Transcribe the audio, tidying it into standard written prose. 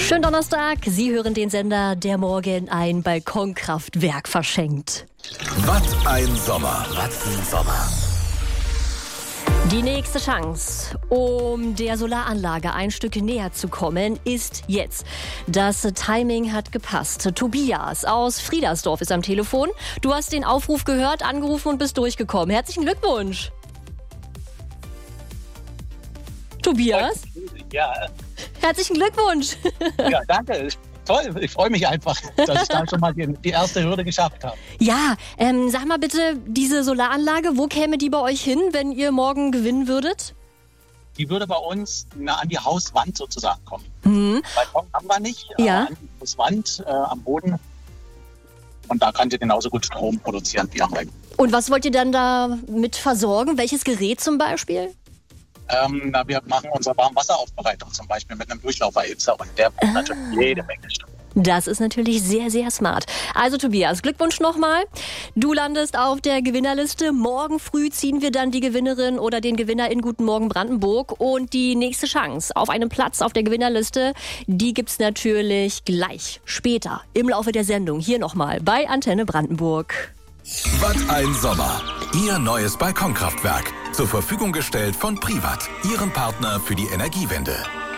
Schönen Donnerstag, Sie hören den Sender, der morgen ein Balkonkraftwerk verschenkt. Was ein Sommer, Die nächste Chance, um der Solaranlage ein Stück näher zu kommen, ist jetzt. Das Timing hat gepasst. Tobias aus Friedersdorf ist am Telefon. Du hast den Aufruf gehört, angerufen und bist durchgekommen. Herzlichen Glückwunsch. Tobias? Ja, Herzlichen Glückwunsch. ja, danke. Toll, ich freue mich einfach, dass ich da schon mal die erste Hürde geschafft habe. Ja, sag mal bitte, diese Solaranlage, wo käme die bei euch hin, wenn ihr morgen gewinnen würdet? Die würde bei uns an die Hauswand sozusagen kommen. Balkon haben wir nicht, Ja. an die Hauswand am Boden. Und da kann sie genauso gut Strom produzieren wie am Balkon. Und was wollt ihr dann da mit versorgen? Welches Gerät zum Beispiel? Wir machen unsere Warmwasseraufbereitung zum Beispiel mit einem Durchlauferhitzer und der braucht natürlich jede Menge Strom. Das ist natürlich sehr, sehr smart. Also Tobias, Glückwunsch nochmal. Du landest auf der Gewinnerliste. Morgen früh ziehen wir dann die Gewinnerin oder den Gewinner in Guten Morgen Brandenburg. Und die nächste Chance auf einen Platz auf der Gewinnerliste, die gibt's natürlich gleich später im Laufe der Sendung. Hier nochmal bei Antenne Brandenburg. Was ein Sommer. Ihr neues Balkonkraftwerk. Zur Verfügung gestellt von Privat, Ihrem Partner für die Energiewende.